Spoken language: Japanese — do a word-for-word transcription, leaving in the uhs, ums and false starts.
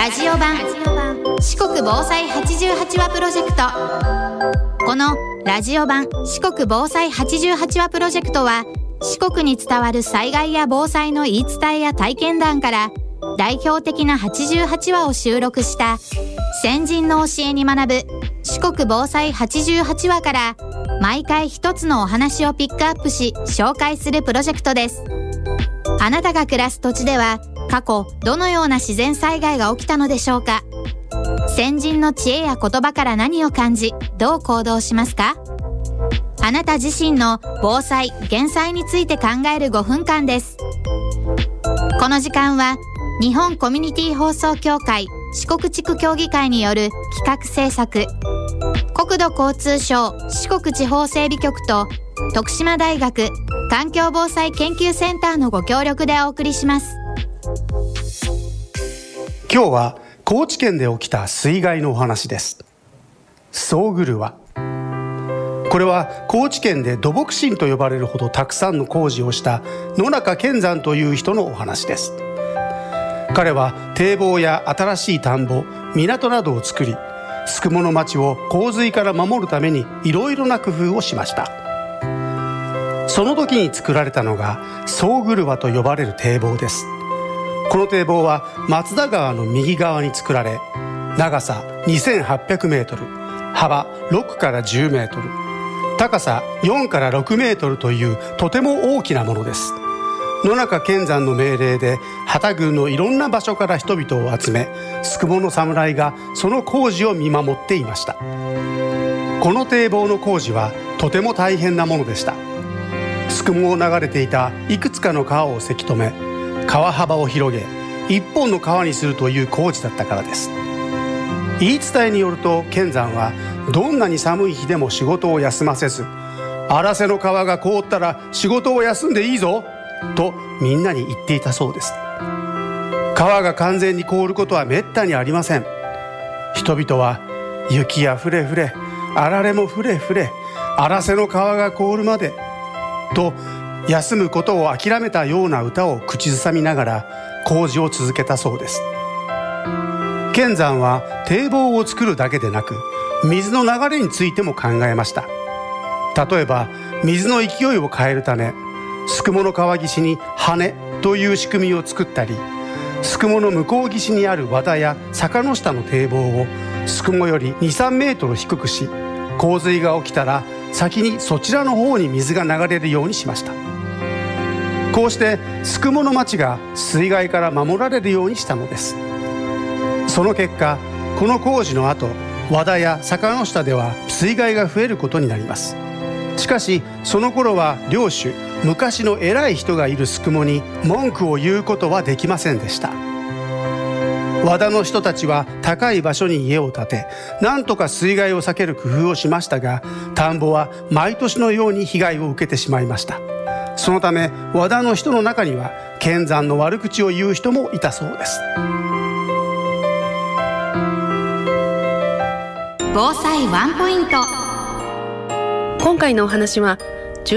ラジオ版四国防災はちじゅうはちわプロジェクト。このラジオ版四国防災はちじゅうはちわプロジェクトは、四国に伝わる災害や防災の言い伝えや体験談から代表的なはちじゅうはちわを収録した先人の教えに学ぶ四国防災はちじゅうはちわから、毎回一つのお話をピックアップし紹介するプロジェクトです。あなたが暮らす土地では過去どのような自然災害が起きたのでしょうか。先人の知恵や言葉から何を感じ、どう行動しますか。あなた自身の防災・減災について考えるごふんかんです。この時間は日本コミュニティ放送協会四国地区協議会による企画制作、国土交通省四国地方整備局と徳島大学環境防災研究センターのご協力でお送りします。 今日は高知県で起きた水害のお話です。総車。これは高知県で土木神と呼ばれるほどたくさんの工事をした野中健山という人のお話です。彼は堤防や新しい田んぼ、港などを作り、宿毛の町を洪水から守るためにいろいろな工夫をしました。その時に作られたのが総車と呼ばれる堤防です。この堤防は松田川の右側に作られ、長さにせんはっぴゃくメートル、幅ろくからじゅうメートル、高さよんからろくメートルというとても大きなものです。野中健山の命令で旗軍のいろんな場所から人々を集め、宿毛の侍がその工事を見守っていました。この堤防の工事はとても大変なものでした。宿毛を流れていたいくつかの川をせき止め、川幅を広げ一本の川にするという工事だったからです。言い伝えによると、健山はどんなに寒い日でも仕事を休ませず、荒瀬の川が凍ったら仕事を休んでいいぞとみんなに言っていたそうです。川が完全に凍ることはめったにありません。人々は雪やふれふれ、あられもふれふれ、荒瀬の川が凍るまでと休むことを諦めたような歌を口ずさみながら工事を続けたそうです。健山は堤防を作るだけでなく、水の流れについても考えました。例えば水の勢いを変えるため、宿毛の川岸に羽という仕組みを作ったり、宿毛の向こう岸にある和田や坂の下の堤防を宿毛よりにさんメートル低くし、洪水が起きたら先にそちらの方に水が流れるようにしました。こうして宿毛の町が水害から守られるようにしたのです。その結果、この工事の後、和田や坂の下では水害が増えることになります。しかしその頃は領主、昔の偉い人がいる宿毛に文句を言うことはできませんでした。和田の人たちは高い場所に家を建て、なんとか水害を避ける工夫をしましたが、田んぼは毎年のように被害を受けてしまいました。そのため和田の人の中には健山の悪口を言う人もいたそうです。 防災ワンポイント。 今回のお話は